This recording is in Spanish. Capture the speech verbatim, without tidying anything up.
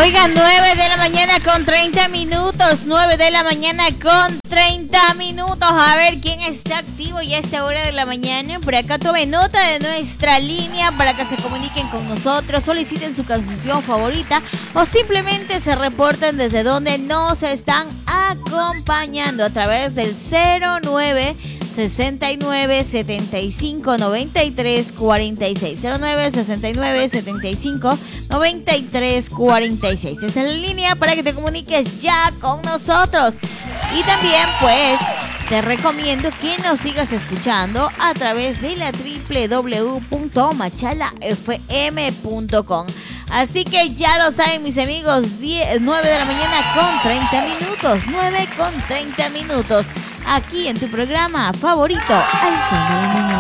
Oiga, nueve de la mañana con treinta minutos, nueve de la mañana con treinta minutos. A ver quién está activo ya a esta hora de la mañana. Por acá tome nota de nuestra línea para que se comuniquen con nosotros, soliciten su canción favorita o simplemente se reporten desde donde nos están acompañando a través del cero nueve sesenta y nueve setenta y cinco noventa y tres cuarenta y seis. cero nueve sesenta y nueve setenta y cinco noventa y tres cuarenta y seis. Esta es la línea para que te comuniques ya con nosotros. Y también pues te recomiendo que nos sigas escuchando a través de la doble u doble u doble u punto machala f m punto com. Así que ya lo saben mis amigos, diez, nueve de la mañana con treinta minutos, nueve con treinta minutos, aquí en tu programa favorito, Al Son de la Mañana.